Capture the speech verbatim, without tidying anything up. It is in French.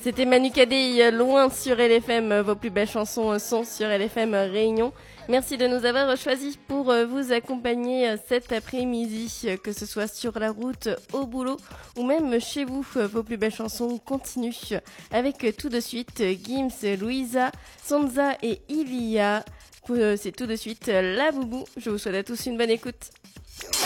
C'était Manu Kadei, loin sur L F M. Vos plus belles chansons sont sur L F M Réunion. Merci de nous avoir choisis pour vous accompagner cet après-midi, que ce soit sur la route, au boulot ou même chez vous. Vos plus belles chansons continuent avec tout de suite Gims, Louisa, Sansa et Ilia. C'est tout de suite La Boubou. Je vous souhaite à tous une bonne écoute.